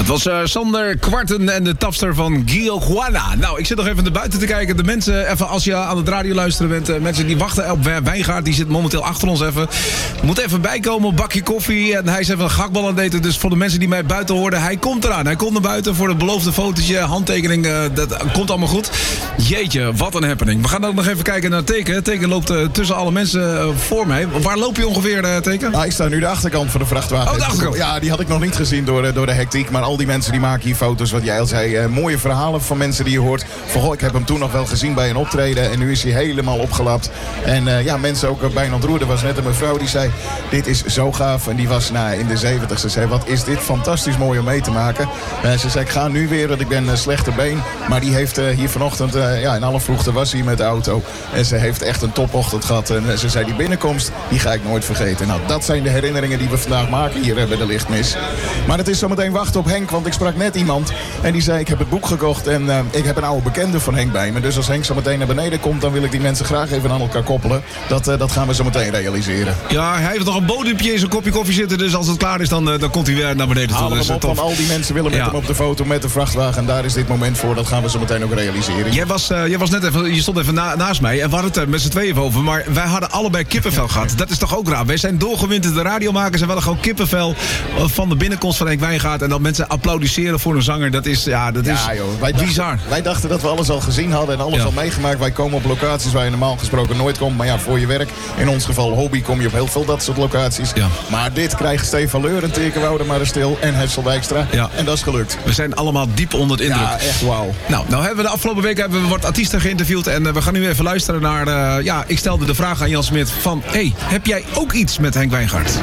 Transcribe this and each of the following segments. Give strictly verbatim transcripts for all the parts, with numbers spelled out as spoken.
Het was uh, Sander Kwarten en de tapster van Gio Juana. Nou, ik zit nog even naar buiten te kijken. De mensen, even als je aan het radio luisteren bent, uh, mensen die wachten op Wijngaard, die zit momenteel achter ons even. Moet even bijkomen, een bakje koffie. En hij is even een gakbal aan het eten. Dus voor de mensen die mij buiten hoorden, hij komt eraan. Hij komt naar buiten voor het beloofde fotootje, handtekening. Uh, dat komt allemaal goed. Jeetje, wat een happening. We gaan ook nog even kijken naar Teken. Teken loopt uh, tussen alle mensen uh, voor mij. Waar loop je ongeveer, uh, Teken? Ah, ik sta nu de achterkant van de vrachtwagen. Oh, de achterkant. Ja, die had ik nog niet gezien door, door de hectiek. Maar al die mensen die maken hier foto's, wat jij al zei. Uh, mooie verhalen van mensen die je hoort. Van, ik heb hem toen nog wel gezien bij een optreden. En nu is hij helemaal opgelapt. En uh, ja, mensen ook uh, bijna ontroerd. Er was net een mevrouw die zei, dit is zo gaaf. En die was nou, in de zeventig. Ze zei, wat is dit fantastisch mooi om mee te maken. Uh, ze zei, ik ga nu weer, want ik ben uh, slechte been. Maar die heeft uh, hier vanochtend, uh, ja, in alle vroegte was hij met de auto. En ze heeft echt een topochtend gehad. En uh, ze zei, die binnenkomst, die ga ik nooit vergeten. Nou, dat zijn de herinneringen die we vandaag maken hier uh, bij de Lichtmis. Maar het is zometeen wachten op Henk, want ik sprak net iemand. En die zei, ik heb het boek gekocht en uh, ik heb een oude bekende van Henk bij me. Dus als Henk zo meteen naar beneden komt, dan wil ik die mensen graag even aan elkaar koppelen. Dat, uh, dat gaan we zo meteen realiseren. Ja, hij heeft nog een bodempje in zijn kopje koffie zitten. Dus als het klaar is, dan, uh, dan komt hij weer naar beneden toe. Halen dus, hem op, uh, want al die mensen willen met ja. hem op de foto met de vrachtwagen. En daar is dit moment voor. Dat gaan we zo meteen ook realiseren. Jij was, uh, jij was net even, je stond even na, naast mij. En we hadden het er met z'n tweeën over. Maar wij hadden allebei kippenvel gehad. Dat is toch ook raar. Wij zijn doorgewinterde radiomakers. En we hadden gewoon kippenvel van de binnenkomst van Henk Wijngaard. En dat mensen applaudisseren voor een zanger. Dat is, ja, dat is ja, joh, wij bizar. Dachten, wij dachten dat we alles al gezien hadden. En alles ja. al meegemaakt. Wij komen op locaties waar je normaal gesproken nooit komt. Maar ja, voor je werk. In ons geval hobby kom je op heel veel dat soort locaties. Ja. Maar dit krijgt Stefan Leur en Tekenwoude maar stil. En Hessel Dijkstra. Ja. En dat is gelukt. We zijn allemaal diep onder de indruk. Ja, echt wauw. Nou, nou hebben we de afgelopen week hebben we wat artiesten geïnterviewd. En uh, we gaan nu even luisteren naar... Uh, ja, ik stelde de vraag aan Jan Smit van... Hé, hey, heb jij ook iets met Henk Wijngaard?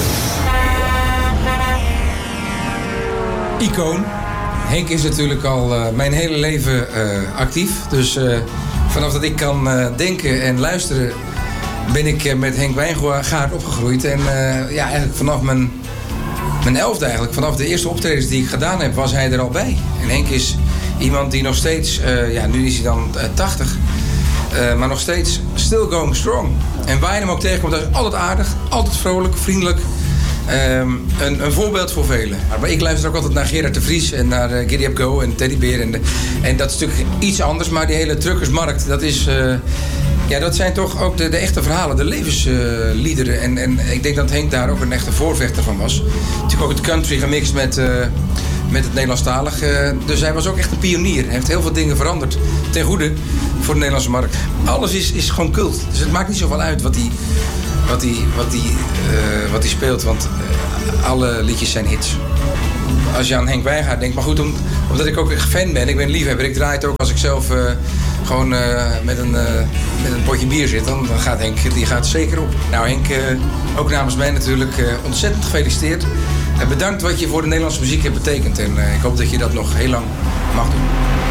Icoon. Henk is natuurlijk al uh, mijn hele leven uh, actief. Dus uh, vanaf dat ik kan uh, denken en luisteren... ben ik uh, met Henk Wijngaard opgegroeid. En uh, ja, eigenlijk vanaf mijn... Mijn elfde eigenlijk, vanaf de eerste optredens die ik gedaan heb, was hij er al bij. En Henk is iemand die nog steeds, uh, ja, nu is hij dan uh, tachtig, uh, maar nog steeds still going strong. En waar je hem ook tegenkomt, dat is altijd aardig, altijd vrolijk, vriendelijk. Um, een, een voorbeeld voor velen. Maar ik luister ook altijd naar Gerard de Vries en naar uh, Giddy Up Go en Teddy Bear. En, de, en dat is natuurlijk iets anders, maar die hele truckersmarkt, dat is... Uh, Ja, dat zijn toch ook de, de echte verhalen, de levensliederen. Uh, en, en ik denk dat Henk daar ook een echte voorvechter van was. Natuurlijk ook het country gemixt met, uh, met het Nederlandstalig. Uh, dus hij was ook echt een pionier. Hij heeft heel veel dingen veranderd ten goede voor de Nederlandse markt. Alles is, is gewoon cult. Dus het maakt niet zoveel uit wat hij wat die, wat die, uh, wat die speelt. Want uh, alle liedjes zijn hits. Als je aan Henk Wijngaard denkt. Maar goed, om, omdat ik ook een fan ben. Ik ben een liefhebber. Ik draai het ook als ik zelf... Uh, gewoon uh, met, een, uh, met een potje bier zit, dan gaat Henk die gaat zeker op. Nou Henk, uh, ook namens mij natuurlijk uh, ontzettend gefeliciteerd. En bedankt wat je voor de Nederlandse muziek hebt betekend. En uh, ik hoop dat je dat nog heel lang mag doen.